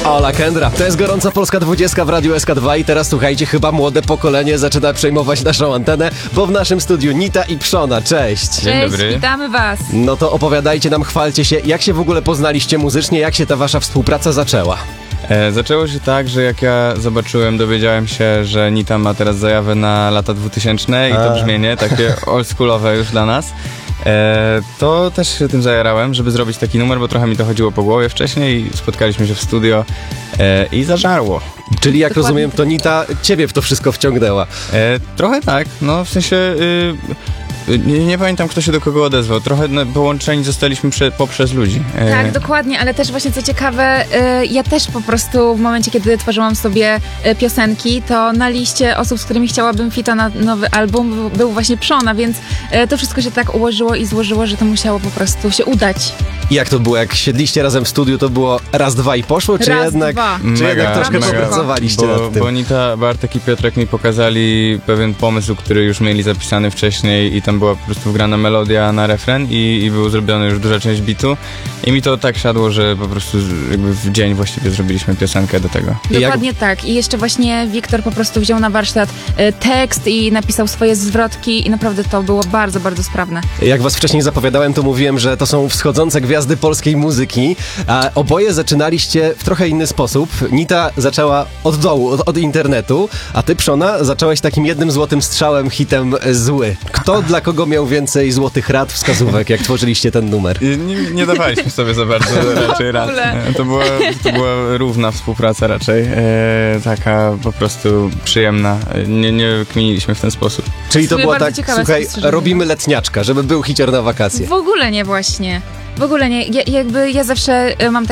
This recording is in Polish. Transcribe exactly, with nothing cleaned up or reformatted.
Ola Kendra, to jest Gorąca Polska dwudziestka w Radiu S K dwa i teraz słuchajcie, chyba młode pokolenie zaczyna przejmować naszą antenę, bo w naszym studiu Nita i Przona, cześć! Cześć, Dzień dobry. witamy was! No to opowiadajcie nam, chwalcie się, jak się w ogóle poznaliście muzycznie, jak się ta wasza współpraca zaczęła? E, zaczęło się tak, że jak ja zobaczyłem, dowiedziałem się, że Nita ma teraz zajawę na lata dwutysięczne i to A. brzmienie, takie oldschoolowe już dla nas. E, to też się tym zajarałem, żeby zrobić taki numer, bo trochę mi to chodziło po głowie wcześniej i spotkaliśmy się w studio e, i zażarło. Czyli jak Dokładnie rozumiem, to Nita ciebie w to wszystko wciągnęła. E, trochę tak, no w sensie... Y, Nie, nie pamiętam, kto się do kogo odezwał. Trochę no, połączeni zostaliśmy prze, poprzez ludzi. E, Tak, dokładnie, ale też właśnie co ciekawe, y, ja też po prostu w momencie, kiedy tworzyłam sobie y, piosenki, to na liście osób, z którymi chciałabym fita na nowy album był, był właśnie Przona, więc y, to wszystko się tak ułożyło i złożyło, że to musiało po prostu się udać. I jak to było, jak siedliście razem w studiu, to było raz, dwa i poszło, czy Raz, jednak, dwa. czy jednak troszkę mega. popracowaliście bo, nad tym? Bo Nita, Bartek i Piotrek mi pokazali pewien pomysł, który już mieli zapisany wcześniej i tam była po prostu wgrana melodia na refren i, i było zrobione już duża część bitu i mi to tak siadło, że po prostu jakby w dzień właściwie zrobiliśmy piosenkę do tego. I jak- Dokładnie tak. I jeszcze właśnie Wiktor po prostu wziął na warsztat y, tekst i napisał swoje zwrotki i naprawdę to było bardzo, bardzo sprawne. Jak was wcześniej zapowiadałem, to mówiłem, że to są wschodzące gwiazdy polskiej muzyki, a oboje zaczynaliście w trochę inny sposób. Nita zaczęła od dołu, od, od internetu, a ty, Przona, zaczęłaś takim jednym złotym strzałem, hitem Zły. Kto dla kogo miał więcej złotych rad, wskazówek, jak tworzyliście ten numer? I Nie, nie dawaliśmy sobie za bardzo raczej rad. ogóle. To była, to była równa współpraca raczej, e, taka po prostu przyjemna. Nie, nie kminiliśmy w ten sposób. Czyli to Sobie było bardzo tak, ciekawe słuchaj, spostrzeżenie. robimy letniaczka, żeby był hicior na wakacje. W ogóle nie właśnie. W ogóle nie. Ja, jakby ja zawsze y, mam